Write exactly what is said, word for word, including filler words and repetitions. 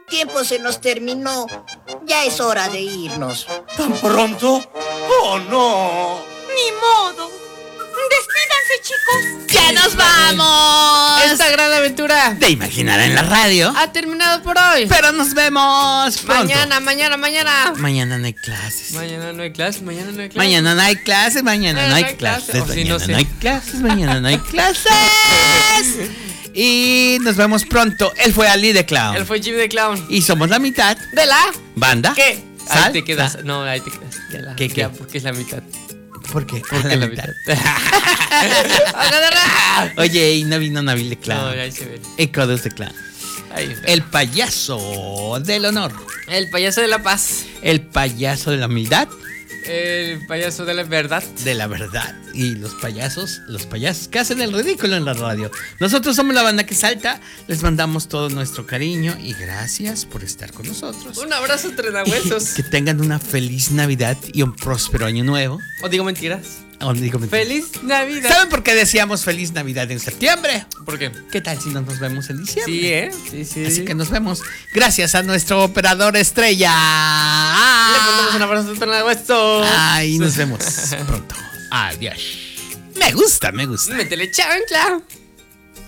tiempo se nos terminó. Ya es hora de irnos. ¿Tan pronto? ¡Oh, no! ¡Ni modo! ¡Despídanse, chicos! ¡Ya nos vamos! Esta gran aventura de Imaginar en la Radio ha terminado por hoy. Pero nos vemos pronto. Mañana, mañana, mañana. Mañana no hay clases. Mañana no hay clases, mañana no hay clases. Mañana no hay clases, mañana no hay clases. Mañana no hay clases, mañana no hay clases. Y nos vemos pronto. Él fue Ali de Clown. Él fue Jimmy de Clown. Y somos la mitad de la banda. ¿Qué? ¿Sal? Ahí te quedas. No, ahí te quedas. Ya la, ¿Qué, qué? Ya, porque es la mitad. ¿Por qué? Porque la la mitad. mitad. Oye, y no vino Nabil de Clown. No, ahí se ve. Ecodos de Clown. Ahí está. El payaso del honor. El payaso de la paz. El payaso de la humildad. El payaso de la verdad. De la verdad. Y los payasos, los payasos que hacen el ridículo en la radio. Nosotros somos la banda que salta. Les mandamos todo nuestro cariño y gracias por estar con nosotros. Un abrazo trenahuesos. Que tengan una feliz Navidad y un próspero año nuevo. ¿O digo mentiras? O digo mentiras. ¡Feliz Navidad! ¿Saben por qué decíamos feliz Navidad en septiembre? ¿Por qué? ¿Qué tal si no nos vemos en diciembre? Sí, ¿eh? Sí, sí. Así que nos vemos. Gracias a nuestro operador estrella. Le mandamos un abrazo trenahuesos. Ay, nos vemos pronto. Adiós. Me gusta, me gusta. Métele chancla.